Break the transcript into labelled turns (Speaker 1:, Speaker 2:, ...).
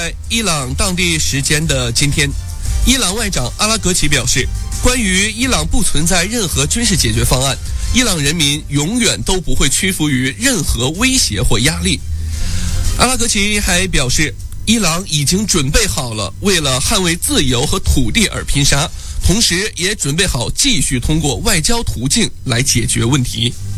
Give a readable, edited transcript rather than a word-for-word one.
Speaker 1: 在伊朗当地时间的今天，伊朗外长阿拉格齐表示，关于伊朗不存在任何军事解决方案，伊朗人民永远都不会屈服于任何威胁或压力。阿拉格齐还表示，伊朗已经准备好了为了捍卫自由和土地而拼杀，同时也准备好继续通过外交途径来解决问题。